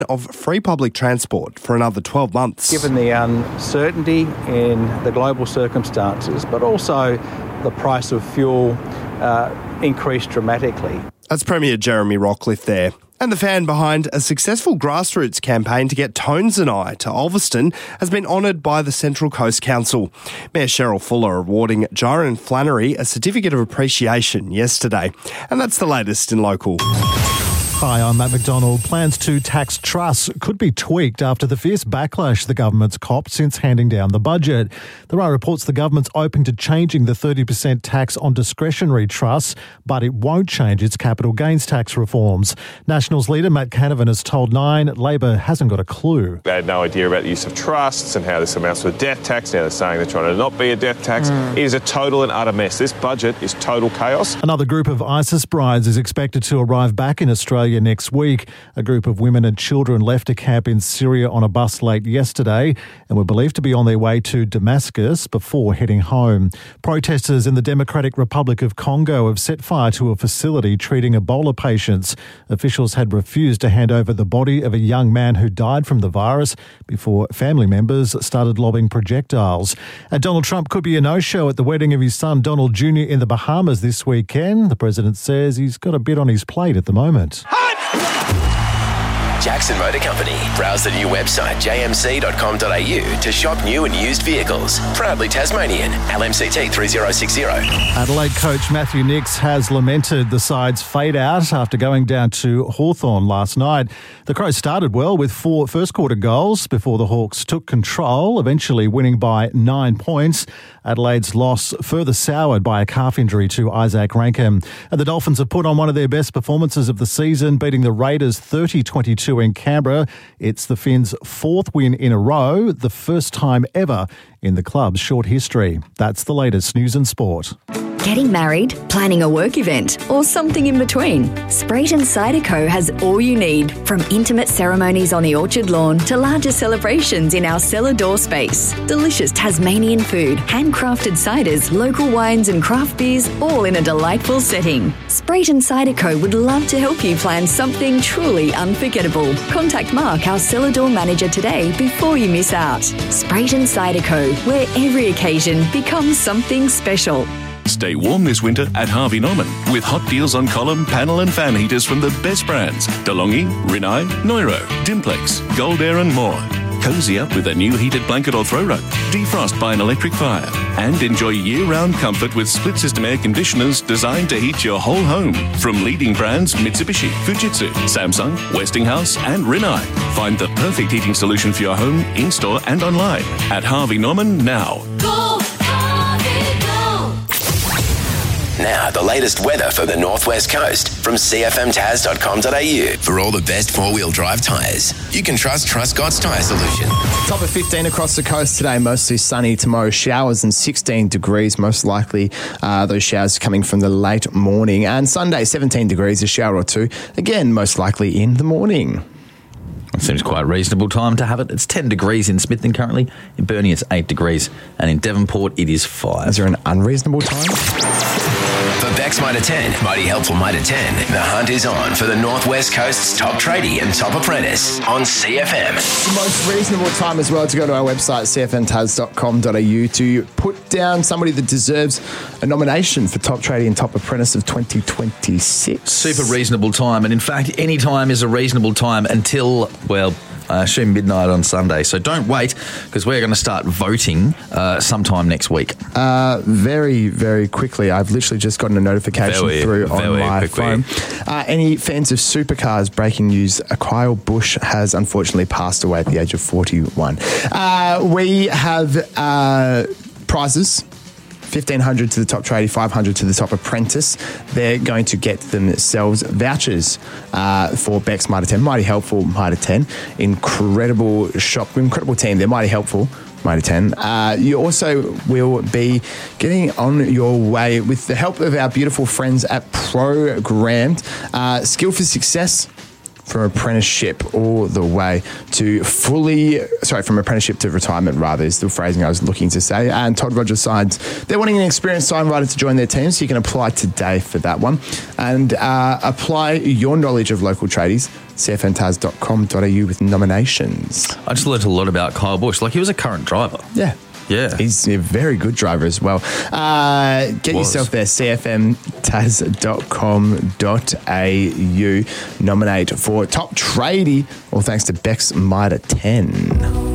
of free public transport for another 12 months. Given the uncertainty in the global circumstances, but also the price of fuel increased dramatically. That's Premier Jeremy Rockliff there. And the fan behind a successful grassroots campaign to get Tones and I to Ulverston has been honoured by the Central Coast Council. Mayor Cheryl Fuller awarding Jaren Flannery a certificate of appreciation yesterday. And that's the latest in local. Hi, I'm Matt McDonald. Plans to tax trusts could be tweaked after the fierce backlash the government's copped since handing down the budget. The Rai reports the government's open to changing the 30% tax on discretionary trusts, but it won't change its capital gains tax reforms. Nationals leader Matt Canavan has told Nine Labor hasn't got a clue. They had no idea about the use of trusts and how this amounts to a death tax. Now they're saying they're trying to not be a death tax. It is a total and utter mess. This budget is total chaos. Another group of ISIS brides is expected to arrive back in Australia next week. A group of women and children left a camp in Syria on a bus late yesterday and were believed to be on their way to Damascus before heading home. Protesters in the Democratic Republic of Congo have set fire to a facility treating Ebola patients. Officials had refused to hand over the body of a young man who died from the virus before family members started lobbing projectiles. And Donald Trump could be a no-show at the wedding of his son Donald Jr. in the Bahamas this weekend. The president says he's got a bit on his plate at the moment. Jackson Motor Company. Browse the new website jmc.com.au to shop new and used vehicles. Proudly Tasmanian. LMCT 3060. Adelaide coach Matthew Nicks has lamented the side's fade out after going down to Hawthorn last night. The Crows started well with 4 first-quarter goals before the Hawks took control, eventually winning by 9 points. Adelaide's loss further soured by a calf injury to Isaac Rankin. And the Dolphins have put on one of their best performances of the season, beating the Raiders 30-22 in Canberra. It's the Finns' 4th win in a row, the first time ever in the club's short history. That's the latest news and sport. Getting married, planning a work event, or something in between? Sprayton Cider Co. has all you need, from intimate ceremonies on the orchard lawn to larger celebrations in our cellar door space. Delicious Tasmanian food, handcrafted ciders, local wines and craft beers, all in a delightful setting. Sprayton Cider Co. would love to help you plan something truly unforgettable. Contact Mark, our cellar door manager, today before you miss out. Sprayton Cider Co., where every occasion becomes something special. Stay warm this winter at Harvey Norman with hot deals on column, panel and fan heaters from the best brands: DeLonghi, Rinnai, Neuro, Dimplex, Gold Air and more. Cozy up with a new heated blanket or throw rug. Defrost by an electric fire. And enjoy year-round comfort with split-system air conditioners designed to heat your whole home. From leading brands Mitsubishi, Fujitsu, Samsung, Westinghouse and Rinnai. Find the perfect heating solution for your home, in-store and online at Harvey Norman now. Now, the latest weather for the Northwest Coast from cfmtaz.com.au. For all the best four-wheel drive tyres, you can trust Scott's Tyre Solution. Top of 15 across the coast today, mostly sunny. Tomorrow, showers and 16 degrees, most likely those showers coming from the late morning. And Sunday, 17 degrees, a shower or two, again, most likely in the morning. It seems quite a reasonable time to have it. It's 10 degrees in Smithton currently. In Burnie, it's 8 degrees. And in Devonport, it is 5. Is there an unreasonable time? For Bex Mitre 10, Mighty Helpful Mitre 10, the hunt is on for the Northwest Coast's top tradie and top apprentice on CFM. The most reasonable time as well to go to our website, cfmtaz.com.au, to put down somebody that deserves a nomination for top tradie and top apprentice of 2026. Super reasonable time. And in fact, any time is a reasonable time until, well, I assume midnight on Sunday. So don't wait, because we're going to start voting sometime next week. Very, very quickly. I've literally just gotten a notification through on my phone. Any fans of supercars, breaking news, Kyle Busch has unfortunately passed away at the age of 41. We have prizes. 1,500 to the top tradie, 500 to the top apprentice. They're going to get themselves vouchers for Bex Mitre 10. Mighty Helpful Mitre 10. Incredible shop, incredible team. They're Mighty Helpful Mitre 10. You also will be getting on your way with the help of our beautiful friends at Programmed. Skill for Success from apprenticeship all the way to from apprenticeship to retirement, rather, is the phrasing I was looking to say. And Todd Rogers Signs, they're wanting an experienced signwriter to join their team, so you can apply today for that one. And apply your knowledge of local tradies, cfntaz.com.au with nominations. I just learnt a lot about Kyle Busch. Like, he was a current driver. Yeah. Yeah. He's a very good driver as well. Get yourself there, cfmtaz.com.au. Nominate for Top Tradie, all thanks to Beck's Mitre 10.